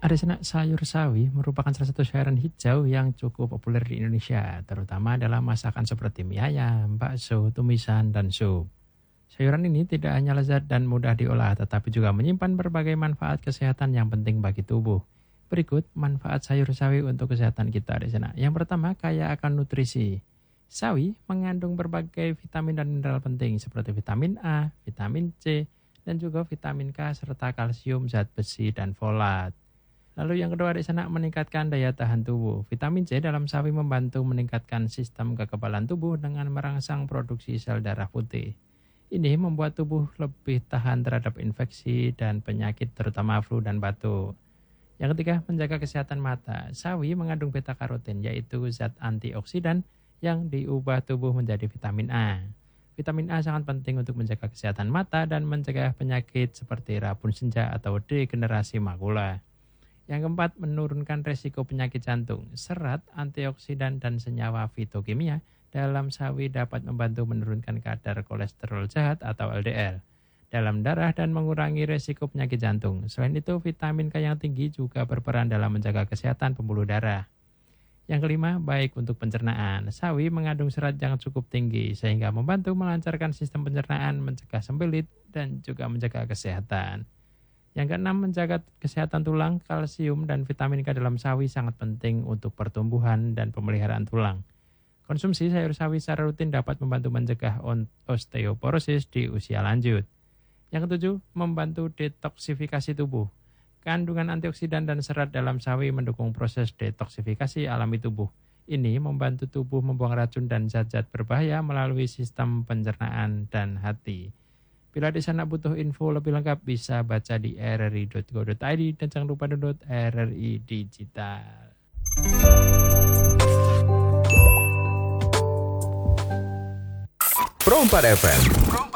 Ada sayur sawi merupakan salah satu sayuran hijau yang cukup populer di Indonesia, terutama dalam masakan seperti mie ayam, bakso, tumisan, dan sup. Sayuran ini tidak hanya lezat dan mudah diolah, tetapi juga menyimpan berbagai manfaat kesehatan yang penting bagi tubuh. Berikut manfaat sayur sawi untuk kesehatan kita di sana. Yang pertama, kaya akan nutrisi. Sawi mengandung berbagai vitamin dan mineral penting seperti vitamin A, vitamin C, dan juga vitamin K serta kalsium, zat besi, dan folat. Lalu yang kedua di sana meningkatkan daya tahan tubuh. Vitamin C dalam sawi membantu meningkatkan sistem kekebalan tubuh dengan merangsang produksi sel darah putih. Ini membuat tubuh lebih tahan terhadap infeksi dan penyakit terutama flu dan batuk. Yang ketiga, menjaga kesehatan mata. Sawi mengandung beta karotin yaitu zat antioksidan yang diubah tubuh menjadi vitamin A. Vitamin A sangat penting untuk menjaga kesehatan mata dan mencegah penyakit seperti rabun senja atau degenerasi makula. Yang keempat, menurunkan resiko penyakit jantung. Serat, antioksidan, dan senyawa fitokimia dalam sawi dapat membantu menurunkan kadar kolesterol jahat atau LDL dalam darah dan mengurangi resiko penyakit jantung. Selain itu, vitamin K yang tinggi juga berperan dalam menjaga kesehatan pembuluh darah. Yang kelima, baik untuk pencernaan. Sawi mengandung serat yang cukup tinggi sehingga membantu melancarkan sistem pencernaan, mencegah sembelit, dan juga menjaga kesehatan. Yang keenam, menjaga kesehatan tulang. Kalsium dan vitamin K dalam sawi sangat penting untuk pertumbuhan dan pemeliharaan tulang. Konsumsi sayur sawi secara rutin dapat membantu mencegah osteoporosis di usia lanjut. Yang ketujuh, membantu detoksifikasi tubuh. Kandungan antioksidan dan serat dalam sawi mendukung proses detoksifikasi alami tubuh. Ini membantu tubuh membuang racun dan zat-zat berbahaya melalui sistem pencernaan dan hati. Bila di sana butuh info lebih lengkap, bisa baca di rri.go.id dan jangan lupa download RRI Digital. Pro 4 FM.